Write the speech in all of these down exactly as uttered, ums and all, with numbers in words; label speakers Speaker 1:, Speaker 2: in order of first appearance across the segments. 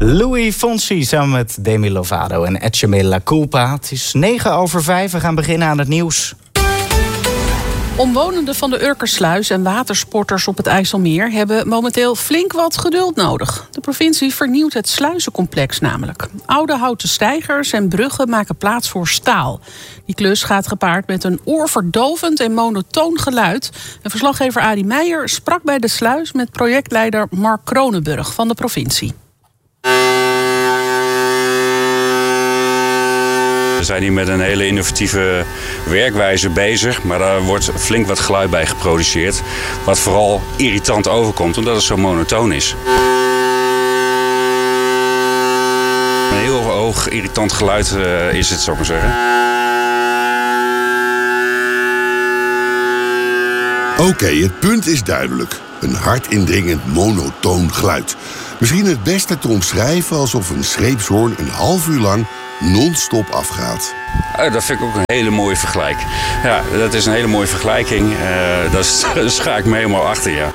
Speaker 1: Louis Fonsi samen met Demi Lovato en Etcheme La Culpa. Het is negen over vijf. We gaan beginnen aan het nieuws.
Speaker 2: Omwonenden van de Urkersluis en watersporters op het IJsselmeer hebben momenteel flink wat geduld nodig. De provincie vernieuwt het sluizencomplex namelijk. Oude houten steigers en bruggen maken plaats voor staal. Die klus gaat gepaard met een oorverdovend en monotoon geluid. En verslaggever Adi Meijer sprak bij de sluis met projectleider Mark Kronenburg van de provincie.
Speaker 3: We zijn hier met een hele innovatieve werkwijze bezig, maar daar wordt flink wat geluid bij geproduceerd. Wat vooral irritant overkomt, omdat het zo monotoon is. Een heel hoog irritant geluid uh, is het, zou ik maar zeggen.
Speaker 4: Oké, okay, het punt is duidelijk. Een hard indringend monotoon geluid. Misschien het beste te omschrijven alsof een scheepshoorn een half uur lang non-stop afgaat.
Speaker 3: Uh, dat vind ik ook een hele mooie vergelijking. Ja, dat is een hele mooie vergelijking. Uh, daar scha ik me helemaal achter, ja.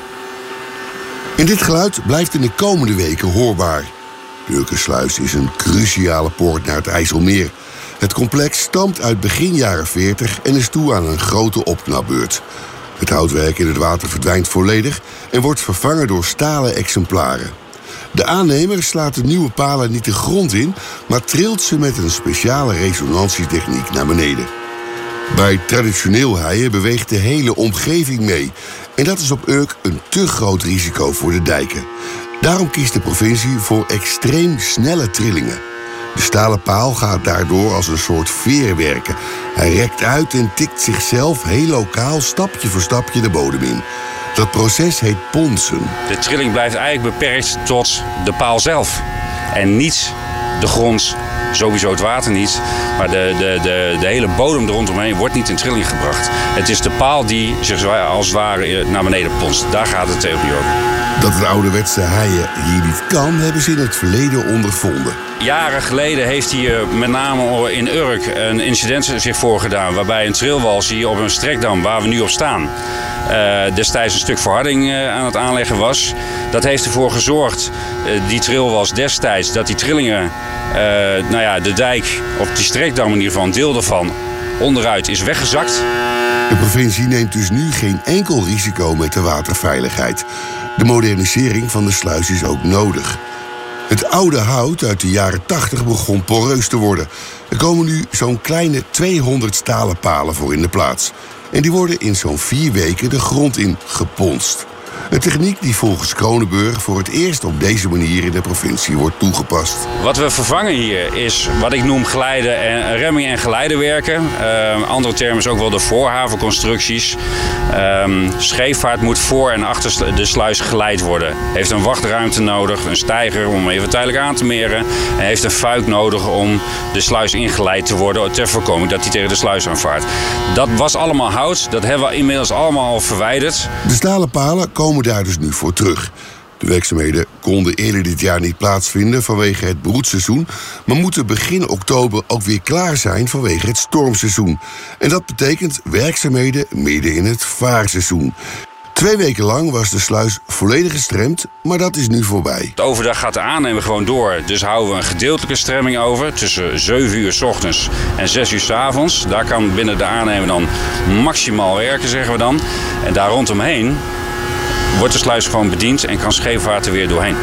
Speaker 4: En dit geluid blijft in de komende weken hoorbaar. De Urkersluis is een cruciale poort naar het IJsselmeer. Het complex stamt uit begin jaren veertig en is toe aan een grote opknapbeurt. Het houtwerk in het water verdwijnt volledig en wordt vervangen door stalen exemplaren. De aannemer slaat de nieuwe palen niet de grond in, maar trilt ze met een speciale resonantietechniek naar beneden. Bij traditioneel heien beweegt de hele omgeving mee. En dat is op Urk een te groot risico voor de dijken. Daarom kiest de provincie voor extreem snelle trillingen. De stalen paal gaat daardoor als een soort veer werken. Hij rekt uit en tikt zichzelf heel lokaal stapje voor stapje de bodem in. Dat proces heet ponsen.
Speaker 3: De trilling blijft eigenlijk beperkt tot de paal zelf. En niet de grond, sowieso het water niet. Maar de, de, de, de hele bodem er rondomheen wordt niet in trilling gebracht. Het is de paal die zich als het ware naar beneden ponst. Daar gaat het theorie over.
Speaker 4: Dat het ouderwetse heien hier niet kan, hebben ze in het verleden ondervonden.
Speaker 3: Jaren geleden heeft hier met name in Urk een incident zich voorgedaan, waarbij een trilwals hier op een strekdam waar we nu op staan Uh, destijds een stuk verharding uh, aan het aanleggen was. Dat heeft ervoor gezorgd, uh, die trilwals destijds, dat die trillingen, uh, nou ja, de dijk, of die strekdam in ieder geval, een deel daarvan, onderuit is weggezakt.
Speaker 4: De provincie neemt dus nu geen enkel risico met de waterveiligheid. De modernisering van de sluis is ook nodig. Het oude hout uit de jaren tachtig begon poreus te worden. Er komen nu zo'n kleine tweehonderd stalen palen voor in de plaats. En die worden in zo'n vier weken de grond in geponst. Een techniek die volgens Kronenburg voor het eerst op deze manier in de provincie wordt toegepast.
Speaker 3: Wat we vervangen hier is wat ik noem glijden en remming en geleidewerken. Uh, andere term is ook wel de voorhavenconstructies. Uh, scheepvaart moet voor en achter de sluis geleid worden. Heeft een wachtruimte nodig, een steiger om even tijdelijk aan te meren. En heeft een fuik nodig om de sluis ingeleid te worden ter voorkoming dat hij tegen de sluis aanvaart. Dat was allemaal hout, dat hebben we inmiddels allemaal al verwijderd.
Speaker 4: De stalen palen komen daar dus nu voor terug. De werkzaamheden konden eerder dit jaar niet plaatsvinden vanwege het broedseizoen, maar moeten begin oktober ook weer klaar zijn vanwege het stormseizoen. En dat betekent werkzaamheden midden in het vaarseizoen. Twee weken lang was de sluis volledig gestremd, maar dat is nu voorbij.
Speaker 3: Overdag gaat de aannemer gewoon door. Dus houden we een gedeeltelijke stremming over tussen zeven uur 's ochtends en zes uur 's avonds. Daar kan binnen de aannemer dan maximaal werken, zeggen we dan. En daar rondomheen wordt de sluis gewoon bediend en kan scheepvaart er weer doorheen.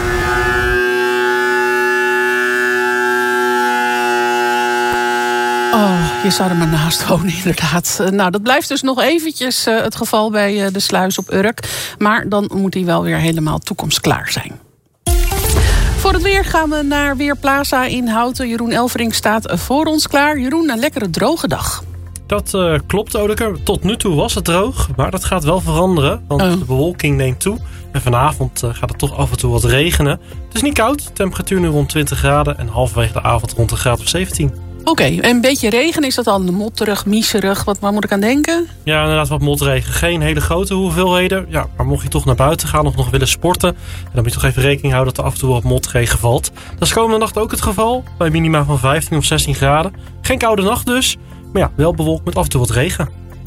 Speaker 2: Oh, je zou er maar naast wonen, inderdaad. Nou, dat blijft dus nog eventjes uh, het geval bij uh, de sluis op Urk. Maar dan moet die wel weer helemaal toekomstklaar zijn. Voor het weer gaan we naar Weerplaza in Houten. Jeroen Elvering staat voor ons klaar. Jeroen, een lekkere droge dag.
Speaker 5: Dat uh, klopt, Odeke. Tot nu toe was het droog, maar dat gaat wel veranderen. Want oh. de bewolking neemt toe. En vanavond uh, gaat het toch af en toe wat regenen. Het is niet koud, temperatuur nu rond twintig graden. En halverwege de avond rond een graad of zeventien.
Speaker 2: Oké, okay, en een beetje regen, is dat dan motterig, miezerig? Wat, waar moet ik aan denken?
Speaker 5: Ja, inderdaad wat motregen. Geen hele grote hoeveelheden. Ja, maar mocht je toch naar buiten gaan of nog willen sporten, dan moet je toch even rekening houden dat er af en toe wat motregen valt. Dat is komende nacht ook het geval. Bij minima van vijftien of zestien graden. Geen koude nacht dus. Maar ja, wel bewolkt met af en toe wat regen.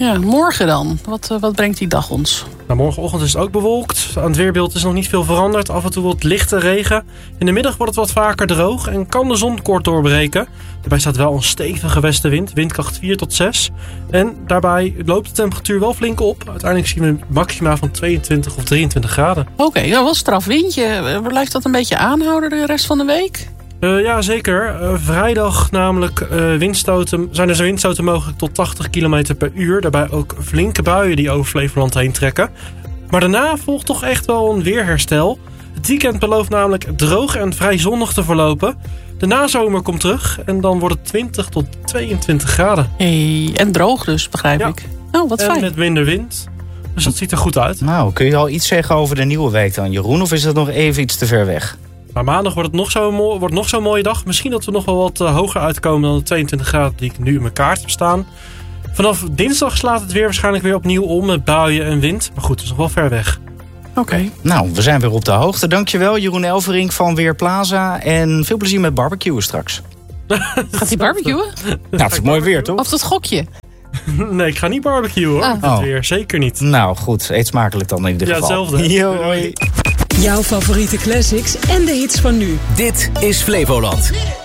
Speaker 2: Ja, morgen dan. Wat, uh, wat brengt die dag ons?
Speaker 5: Nou, morgenochtend is het ook bewolkt. Aan het weerbeeld is nog niet veel veranderd. Af en toe wat lichte regen. In de middag wordt het wat vaker droog en kan de zon kort doorbreken. Daarbij staat wel een stevige westenwind, windkracht vier tot zes. En daarbij loopt de temperatuur wel flink op. Uiteindelijk zien we een maxima van tweeëntwintig of drieëntwintig graden.
Speaker 2: Oké, okay, nou wel straf windje. Blijft dat een beetje aanhouden de rest van de week?
Speaker 5: Uh, ja, zeker. Uh, vrijdag namelijk uh, windstoten, zijn er windstoten mogelijk tot tachtig kilometer per uur. Daarbij ook flinke buien die over Flevoland heen trekken. Maar daarna volgt toch echt wel een weerherstel. Het weekend belooft namelijk droog en vrij zonnig te verlopen. De nazomer komt terug en dan wordt het twintig tot tweeëntwintig graden.
Speaker 2: Hey, en droog dus, begrijp
Speaker 5: ja.
Speaker 2: ik. Oh, wat
Speaker 5: en
Speaker 2: fijn.
Speaker 5: En met minder wind. Dus dat ziet er goed uit.
Speaker 1: Nou, kun je al iets zeggen over de nieuwe week dan, Jeroen? Of is dat nog even iets te ver weg?
Speaker 5: Maar maandag wordt het nog zo'n mooi, wordt nog zo'n mooie dag. Misschien dat we nog wel wat uh, hoger uitkomen dan de tweeëntwintig graden die ik nu in mijn kaart heb staan. Vanaf dinsdag slaat het weer waarschijnlijk weer opnieuw om met buien en wind. Maar goed, het is nog wel ver weg.
Speaker 2: Oké. Okay.
Speaker 1: Nou, we zijn weer op de hoogte. Dankjewel, Jeroen Elverink van Weerplaza. En veel plezier met barbecuen straks.
Speaker 2: Gaat hij barbecuen?
Speaker 1: Nou, het is mooi weer, toch?
Speaker 2: Of dat gokje?
Speaker 5: Nee, ik ga niet barbecuen hoor. Ah. Het weer, zeker niet.
Speaker 1: Nou, goed. Eet smakelijk dan in ieder
Speaker 5: ja,
Speaker 1: geval.
Speaker 5: Hetzelfde.
Speaker 1: Yo, hoi.
Speaker 6: Jouw favoriete classics en de hits van nu.
Speaker 7: Dit is Flevoland.